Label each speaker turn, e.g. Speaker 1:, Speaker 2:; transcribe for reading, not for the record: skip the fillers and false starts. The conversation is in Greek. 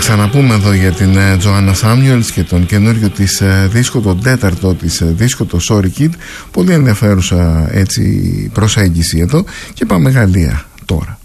Speaker 1: ξαναπούμε εδώ για την Τζοάννα Σάμιουελς και τον καινούριο της δίσκο, τον τέταρτο της δίσκο, το Sorry Kid. Πολύ ενδιαφέρουσα έτσι προσέγγιση εδώ. Και πάμε Γαλλία τώρα.